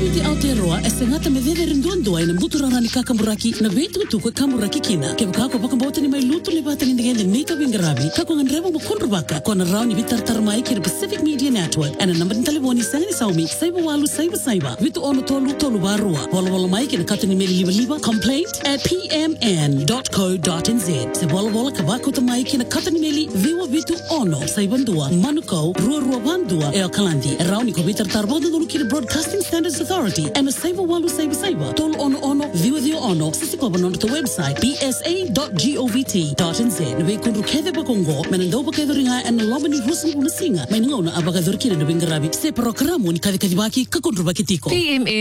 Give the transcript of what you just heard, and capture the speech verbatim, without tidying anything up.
Community Aotearoa e se ngata me veve rinduandua ina mbuturarani kakamuraki na vetu tukwe kamuraki kina. Ke kako pakambote ni mai lutu le bata ni ngende nita wingarabi. Kako nganrewa mukundru baka kona rauni vitartarmai ki Pacific Media Network. Ana namba ni taliboni sani saumi saiba walu saiba saiba. Vitu ono tolu tolu barua. Wala wala mai ki na kata ni meli liba liba complaint at p m n dot co dot n z. Se wala wala kabako tamai ki na kata ni meli viwa vitu ono saibandua manuko rua rua bandua e akalandi. E rauni ko vitartarboda dulu ki Broadcasting Standards Authority and a saiba walu saiba saiba. Tolu ono ono viwa viwa ono. Sisi kwa banono to website b s a dot govt dot n z. Nwe kundru keve bakongo menando bakeve ringa and lomani rusi unasinga. Mainingona abakadhurkina na wingarabi. Se programu ni kadhi kadhibaki kakundru bakitiko. P M A